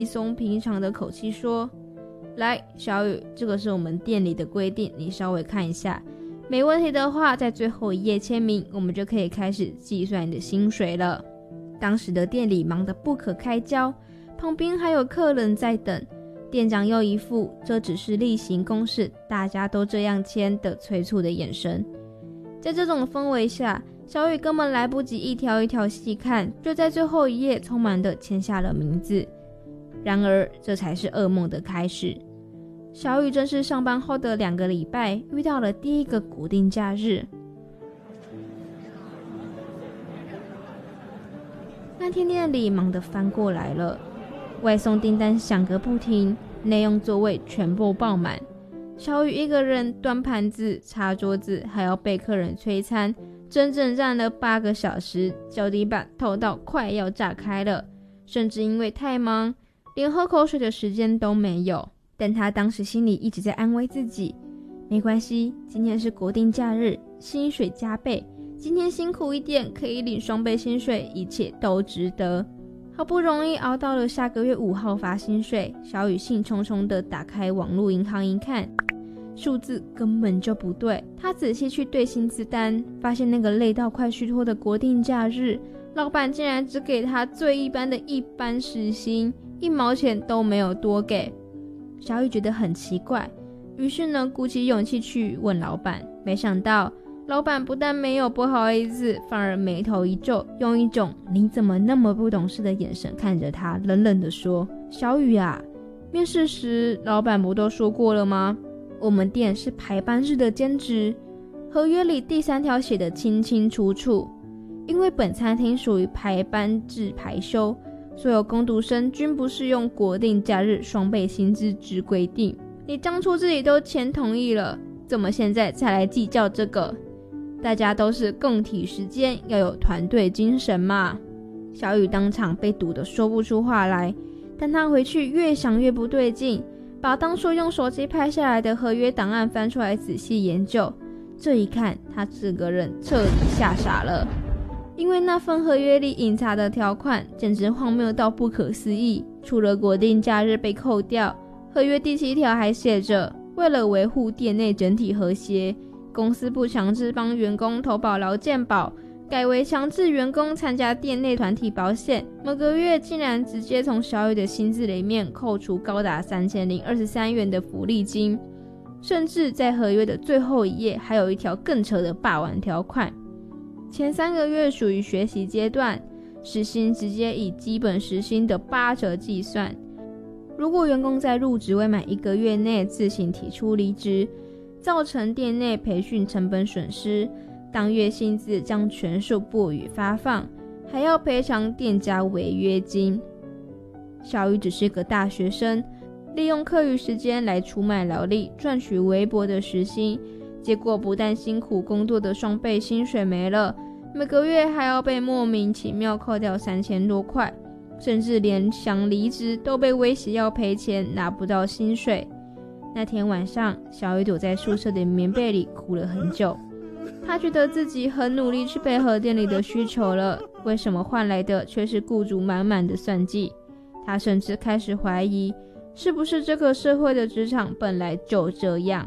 稀松平常的口气说：来，小雨，这个是我们店里的规定，你稍微看一下，没问题的话在最后一页签名，我们就可以开始计算你的薪水了。当时的店里忙得不可开交，旁边还有客人在等，店长又一副这只是例行公事，大家都这样签的催促的眼神。在这种氛围下，小雨根本来不及一条一条细看，就在最后一页匆忙的签下了名字。然而这才是噩梦的开始。小雨正式上班后的2个礼拜，遇到了第一个国定假日。那天店里忙得翻过来了，外送订单响个不停，内用座位全部爆满。小雨一个人端盘子、擦桌子，还要被客人催餐，整整站了8个小时，脚底板痛到快要炸开了，甚至因为太忙，连喝口水的时间都没有。但他当时心里一直在安慰自己，没关系，今天是国定假日，薪水加倍，今天辛苦一点可以领双倍薪水，一切都值得。好不容易熬到了下个月5号发薪水，小雨兴冲冲地打开网络银行一看，数字根本就不对。他仔细去对薪资单，发现那个累到快虚脱的国定假日，老板竟然只给他最一般的一般时薪，1毛钱都没有多给。小雨觉得很奇怪，于是呢鼓起勇气去问老板，没想到老板不但没有不好意思，反而眉头一皱，用一种你怎么那么不懂事的眼神看着他，冷冷地说：小雨啊，面试时老板不都说过了吗？我们店是排班制的兼职，合约里第3条写得清清楚楚，因为本餐厅属于排班制排休，所有工读生均不适用国定假日双倍薪资之规定。你当初自己都签同意了，怎么现在才来计较这个？大家都是共体时间，要有团队精神嘛。小雨当场被堵得说不出话来，但他回去越想越不对劲，把当初用手机拍下来的合约档案翻出来仔细研究。这一看，他整个人彻底吓傻了，因为那份合约里隐藏的条款简直荒谬到不可思议。除了国定假日被扣掉，合约第7条还写着，为了维护店内整体和谐，公司不强制帮员工投保劳健保，改为强制员工参加店内团体保险。每个月竟然直接从小雨的薪资里面扣除高达3023元的福利金，甚至在合约的最后一页还有一条更扯的霸王条款，前3个月属于学习阶段，时薪直接以基本时薪的8折计算。如果员工在入职未满1个月内自行提出离职，造成店内培训成本损失，当月薪资将全数不予发放，还要赔偿店家违约金。小雨只是个大学生，利用课余时间来出卖劳力，赚取微薄的时薪，结果不但辛苦工作的双倍薪水没了，每个月还要被莫名其妙扣掉3000多块，甚至连想离职都被威胁要赔钱，拿不到薪水。那天晚上，小雨躲在宿舍的棉被里哭了很久。她觉得自己很努力去配合店里的需求了，为什么换来的却是雇主满满的算计？她甚至开始怀疑，是不是这个社会的职场本来就这样。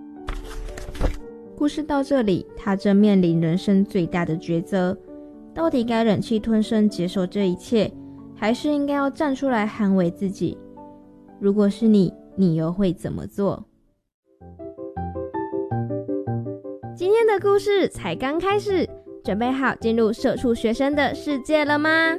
故事到这里，她正面临人生最大的抉择，到底该忍气吞声接受这一切，还是应该要站出来捍卫自己？如果是你又会怎么做？今天的故事才刚开始，准备好进入社畜学生的世界了吗？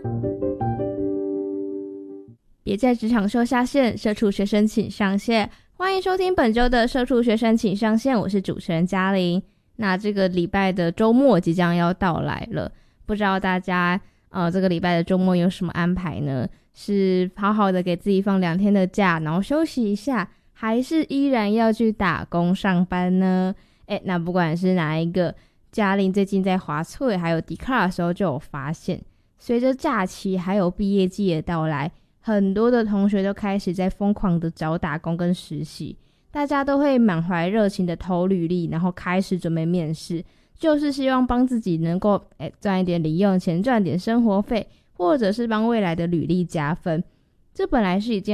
别在职场受下限，社畜学生请上线。欢迎收听本周的社畜学生请上线，我是主持人嘉玲。那这个礼拜的周末即将要到来了，不知道大家这个礼拜的周末有什么安排呢？是好好的给自己放2天的假，然后休息一下，还是依然要去打工上班呢？那不管是哪一个，嘉玲最近在滑脆还有迪卡的时候就有发现，随着假期还有毕业季的到来，很多的同学都开始在疯狂的找打工跟实习，大家都会满怀热情的投履历，然后开始准备面试，就是希望帮自己能够赚一点零用钱，赚点生活费，或者是帮未来的履历加分。 这本来是一件